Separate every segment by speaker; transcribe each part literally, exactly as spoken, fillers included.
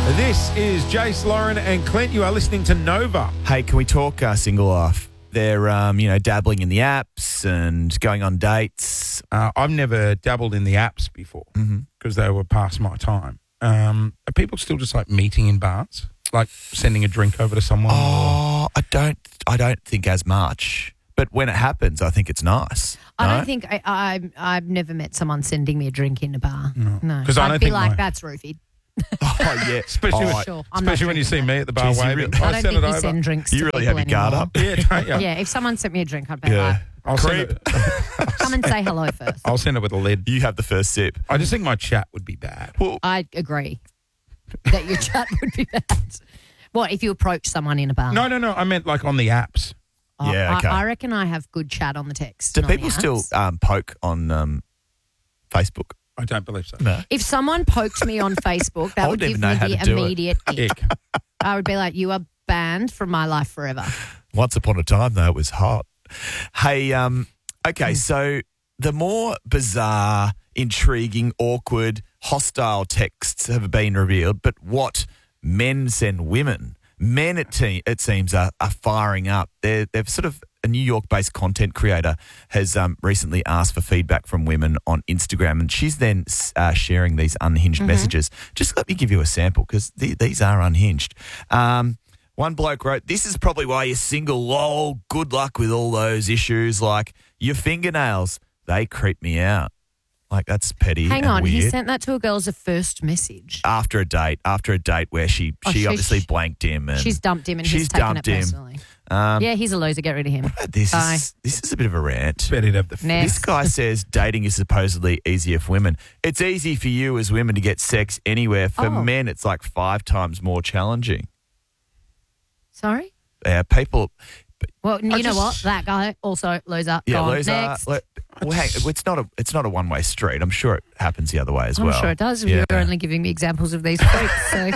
Speaker 1: This is Jace, Lauren and Clint. You are listening to Nova.
Speaker 2: Hey, can we talk uh, single life? They're, um, you know, dabbling in the apps and going on dates.
Speaker 1: Uh, I've never dabbled in the apps before because they were past my time. Um, are people still just like meeting in bars, like sending a drink over to someone?
Speaker 2: Oh, I don't, I don't think as much. But when it happens, I think it's nice.
Speaker 3: I
Speaker 2: no?
Speaker 3: don't think I, I, I've never met someone sending me a drink in a bar.
Speaker 1: No.
Speaker 3: No.
Speaker 1: 'Cause I
Speaker 3: I'd
Speaker 1: don't
Speaker 3: be
Speaker 1: think
Speaker 3: like,
Speaker 1: my-
Speaker 3: that's roofied.
Speaker 2: Oh, yeah.
Speaker 1: Especially,
Speaker 2: Oh,
Speaker 1: when,
Speaker 3: Sure, I'm not
Speaker 1: especially when you see
Speaker 3: drinking
Speaker 1: me at the bar
Speaker 2: Jeez, you
Speaker 1: waving.
Speaker 2: really-
Speaker 3: I
Speaker 1: I
Speaker 3: don't
Speaker 1: send
Speaker 3: think
Speaker 1: it
Speaker 3: we
Speaker 1: over.
Speaker 3: send drinks
Speaker 2: You
Speaker 3: to
Speaker 2: really
Speaker 3: people
Speaker 2: have your guard
Speaker 3: anymore.
Speaker 2: up.
Speaker 1: Yeah, don't you?
Speaker 3: Yeah, if someone sent me a drink, I'd be
Speaker 2: Yeah.
Speaker 3: like,
Speaker 1: I'll send,
Speaker 2: Creep.
Speaker 1: it,
Speaker 3: come and say hello first.
Speaker 1: I'll send it with a lid.
Speaker 2: You have the first sip.
Speaker 1: I just think my chat would be bad.
Speaker 2: Well,
Speaker 3: I agree that your chat would be bad. What, if you approach someone in a bar?
Speaker 1: No, no, no. I meant like on the apps.
Speaker 3: Oh,
Speaker 2: Yeah,
Speaker 3: I-
Speaker 2: okay.
Speaker 3: I, reckon I have good chat on the text.
Speaker 2: do
Speaker 3: and on the
Speaker 2: people still
Speaker 3: apps.
Speaker 2: um, poke on um, Facebook?
Speaker 1: I don't believe so.
Speaker 2: No.
Speaker 3: If someone poked me on Facebook, that
Speaker 2: I
Speaker 3: would
Speaker 2: wouldn't
Speaker 3: give
Speaker 2: even know
Speaker 3: me
Speaker 2: how
Speaker 3: the
Speaker 2: to do it.
Speaker 3: immediate ick.
Speaker 1: Ick.
Speaker 3: I would be like, you are banned from my life forever.
Speaker 2: Once upon a time, though, it was hot. Hey, um, okay, so the more bizarre, intriguing, awkward, hostile texts have been revealed, but what men send women, men it, te- it seems are, are firing up. They're, they've sort of, a New York-based content creator has um, recently asked for feedback from women on Instagram, and she's then uh, sharing these unhinged messages. Just let me give you a sample because th- these are unhinged. Um, One bloke wrote, "This is probably why you're single. Lol, good luck with all those issues. Like, your fingernails, they creep me out." Like, that's petty
Speaker 3: Hang
Speaker 2: and
Speaker 3: on, he
Speaker 2: weird.
Speaker 3: sent that to a girl as a first message.
Speaker 2: After a date, after a date where she,
Speaker 3: Oh,
Speaker 2: she
Speaker 3: she-
Speaker 2: obviously blanked him. And
Speaker 3: She's dumped him and
Speaker 2: she's
Speaker 3: he's taken
Speaker 2: dumped
Speaker 3: it
Speaker 2: him.
Speaker 3: personally.
Speaker 2: Um,
Speaker 3: Yeah, he's a loser. Get rid of him.
Speaker 2: This
Speaker 3: Bye.
Speaker 2: is, this is a bit of a rant.
Speaker 1: Better to have the
Speaker 3: Next.
Speaker 2: This guy says dating is supposedly easier for women. It's easy for you as women to get sex anywhere. For
Speaker 3: Oh.
Speaker 2: men, it's like five times more challenging.
Speaker 3: Sorry?
Speaker 2: Yeah, people...
Speaker 3: Well, you
Speaker 1: I
Speaker 3: know
Speaker 1: just-
Speaker 3: what? That guy also loser.
Speaker 2: Yeah,
Speaker 3: Gone.
Speaker 2: loser.
Speaker 3: Next.
Speaker 2: Let- well, hang, it's not a it's not a one way street. I'm sure it happens the other way as
Speaker 3: I'm
Speaker 2: well.
Speaker 3: sure it does.
Speaker 2: Yeah.
Speaker 3: You're only giving me examples of these freaks. So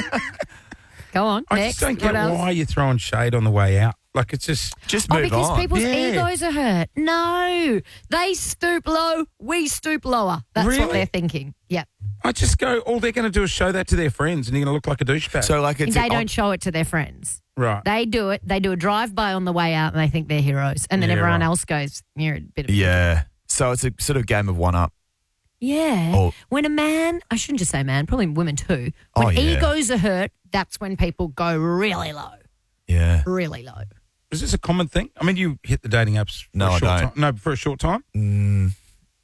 Speaker 3: go on.
Speaker 1: I
Speaker 3: Next.
Speaker 1: just don't
Speaker 3: What
Speaker 1: get
Speaker 3: else?
Speaker 1: why you're throwing shade on the way out. Like, it's just...
Speaker 2: Just
Speaker 3: Oh,
Speaker 2: move
Speaker 3: because
Speaker 2: on.
Speaker 3: people's
Speaker 1: Yeah.
Speaker 3: egos are hurt. No, they stoop low, we stoop lower. That's
Speaker 1: Really?
Speaker 3: what they're thinking. Yep.
Speaker 1: I just go, all they're going to do is show that to their friends and you're going to look like a douchebag.
Speaker 2: So like it's
Speaker 3: they
Speaker 2: on-
Speaker 3: don't show it to their friends.
Speaker 1: right.
Speaker 3: They do it. They do a drive-by on the way out and they think they're heroes. And then
Speaker 1: Yeah,
Speaker 3: everyone
Speaker 1: right.
Speaker 3: else goes, you're a bit of a
Speaker 2: yeah. So it's a sort of game of one up.
Speaker 3: Yeah.
Speaker 2: Oh.
Speaker 3: When a man, I shouldn't just say man, probably women too, when
Speaker 2: Oh, yeah.
Speaker 3: egos are hurt, that's when people go really low.
Speaker 2: Yeah.
Speaker 3: Really low.
Speaker 1: Is this a common thing? I mean, you hit the dating apps for
Speaker 2: No,
Speaker 1: a
Speaker 2: I
Speaker 1: short
Speaker 2: don't.
Speaker 1: time. No, for a short time?
Speaker 2: Mm,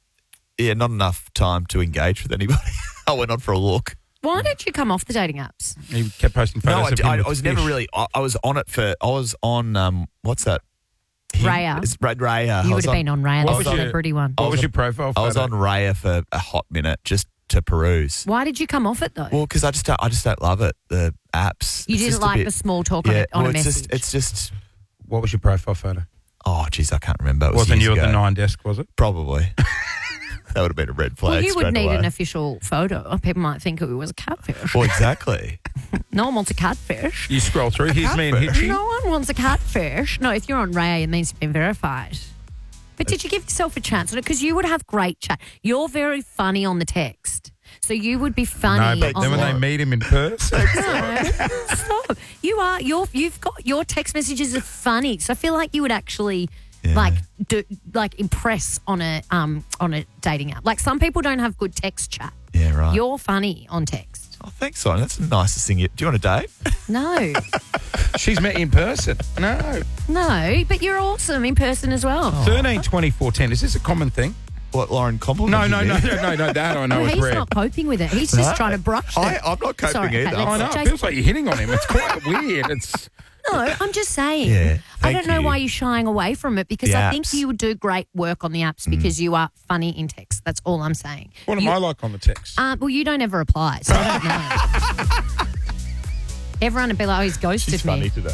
Speaker 2: yeah, not enough time to engage with anybody. I went on for a look.
Speaker 3: Why don't you come off the dating apps?
Speaker 1: You kept posting photos
Speaker 2: No, I,
Speaker 1: of
Speaker 2: d-
Speaker 1: him
Speaker 2: I-
Speaker 1: with
Speaker 2: I was
Speaker 1: fish.
Speaker 2: never really. I, I was on it for. I was on. Um, what's that? Him-
Speaker 3: Raya.
Speaker 2: It's Ra- Raya.
Speaker 3: You
Speaker 2: I
Speaker 3: would
Speaker 2: was
Speaker 3: have
Speaker 2: on-
Speaker 3: been on Raya,
Speaker 1: What
Speaker 3: the
Speaker 1: was your-
Speaker 3: celebrity one.
Speaker 1: What
Speaker 2: I
Speaker 1: was
Speaker 2: was
Speaker 1: your profile
Speaker 2: I was
Speaker 1: photo?
Speaker 2: on Raya for a hot minute just to peruse.
Speaker 3: Why did you come off it though?
Speaker 2: Well, because I just don't, I just don't love it. The apps.
Speaker 3: you
Speaker 2: It's
Speaker 3: didn't
Speaker 2: just a
Speaker 3: like
Speaker 2: bit-
Speaker 3: the small talk on,
Speaker 2: Yeah,
Speaker 3: a, on
Speaker 2: well,
Speaker 3: a
Speaker 2: it's
Speaker 3: message.
Speaker 2: just. It's just.
Speaker 1: What was your profile photo?
Speaker 2: Oh, geez, I can't remember. It was
Speaker 1: Wasn't
Speaker 2: years
Speaker 1: you at
Speaker 2: ago.
Speaker 1: the nine desk, was it?
Speaker 2: Probably. That would have been a red flag.
Speaker 3: well, you would
Speaker 2: straight
Speaker 3: need
Speaker 2: away.
Speaker 3: an official photo. People might think it was a catfish.
Speaker 2: Well, exactly.
Speaker 3: No one wants a catfish.
Speaker 1: You scroll through. Here's me and
Speaker 2: catfish.
Speaker 1: Hitchy.
Speaker 3: No one wants a catfish. No, if you're on Ray, it means you've been verified. But did you give yourself a chance on it? Because you would have great chat. You're very funny on the text. So you would be funny
Speaker 1: No, but
Speaker 3: on
Speaker 1: then when
Speaker 3: the...
Speaker 1: they meet him in person.
Speaker 3: No, stop. You are, you're, you've got, your text messages are funny. So I feel like you would actually...
Speaker 2: Yeah.
Speaker 3: Like, do, like impress on a um on a dating app. Like some people don't have good text chat.
Speaker 2: Yeah, right.
Speaker 3: You're funny on text.
Speaker 2: Oh, thanks, Simon. That's the nicest thing. You, do you want a date?
Speaker 3: No,
Speaker 1: She's met you in person. No.
Speaker 3: no, but you're awesome in person as well.
Speaker 1: thirteen, twenty-four, ten. Is this a common thing?
Speaker 2: What, Lauren? Compliment?
Speaker 1: No,
Speaker 2: you
Speaker 1: no, no,
Speaker 2: there?
Speaker 1: no, no, no. That I know
Speaker 3: Well,
Speaker 1: is
Speaker 3: he's
Speaker 1: red.
Speaker 3: not coping with it. He's just
Speaker 2: No.
Speaker 3: trying to brush it.
Speaker 2: I, I'm not coping
Speaker 3: Sorry, okay,
Speaker 2: either.
Speaker 3: let's-
Speaker 1: I know. It
Speaker 3: Jason-
Speaker 1: feels like you're hitting on him. It's quite weird. It's
Speaker 3: No, I'm just saying.
Speaker 2: Yeah,
Speaker 3: I
Speaker 2: thank
Speaker 3: don't know
Speaker 2: you.
Speaker 3: why you're shying away from it because
Speaker 2: The
Speaker 3: I think
Speaker 2: apps.
Speaker 3: you would do great work on the apps because you are funny in text. That's all I'm saying.
Speaker 1: what am
Speaker 3: You-
Speaker 1: I like on the text?
Speaker 3: Uh, well, you don't ever reply, so I don't know. Everyone would be like, oh, he's ghosted
Speaker 2: She's
Speaker 3: me.
Speaker 2: funny today.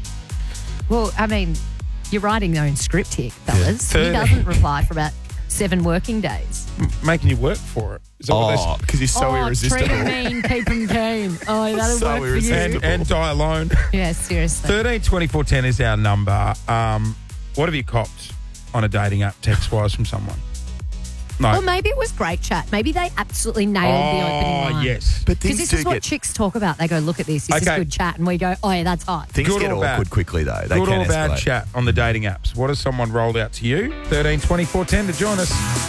Speaker 3: Well, I mean, you're writing your own script here, fellas. He
Speaker 1: Thirty.
Speaker 3: doesn't reply for about seven working days.
Speaker 1: Making you work for it. Is that what
Speaker 2: Oh, because you're so
Speaker 3: oh,
Speaker 2: irresistible.
Speaker 3: treat 'em mean, keep 'em keen. Oh, that'll
Speaker 2: So
Speaker 3: work for
Speaker 1: they
Speaker 3: you.
Speaker 1: say? And, and die alone.
Speaker 3: Yeah, seriously.
Speaker 1: thirteen, twenty-four, ten is our number. Um, what have you copped on a dating app text-wise from someone? No.
Speaker 3: Or maybe it was great chat. Maybe they absolutely nailed the opening
Speaker 1: Oh,
Speaker 3: line.
Speaker 1: yes.
Speaker 2: But
Speaker 3: Because
Speaker 2: things
Speaker 3: this
Speaker 2: do
Speaker 3: is what
Speaker 2: get
Speaker 3: chicks talk about. They go, look at this. This
Speaker 1: Okay.
Speaker 3: is good chat. And we go, oh, yeah, that's hot.
Speaker 2: things
Speaker 1: Good
Speaker 2: get
Speaker 1: or bad?
Speaker 2: awkward quickly though. They
Speaker 1: Good
Speaker 2: can
Speaker 1: or bad
Speaker 2: escalate.
Speaker 1: chat on the dating apps? What has someone rolled out to you? thirteen twenty-four ten to join us.